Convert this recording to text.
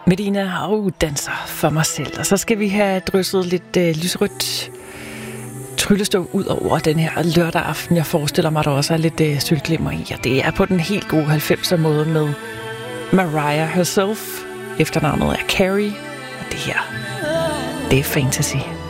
Medina danser for mig selv. Og så skal vi have drysset lidt lyserødt tryllestøv ud over den her lørdag aften. Jeg forestiller mig, at der også er lidt sølvglimmer i. Og det er på den helt gode 90'er måde med Mariah herself. Efternavnet er Carrie. Og det her, det er fantasy.